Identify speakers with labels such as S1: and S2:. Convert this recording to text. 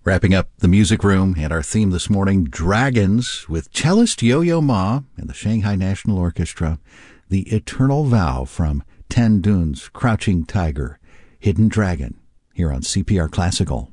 S1: Wrapping up the music room and our theme this morning, Dragons with cellist Yo-Yo Ma and the Shanghai National Orchestra, The Eternal Vow from Tan Dun's Crouching Tiger, Hidden Dragon, here on CPR Classical.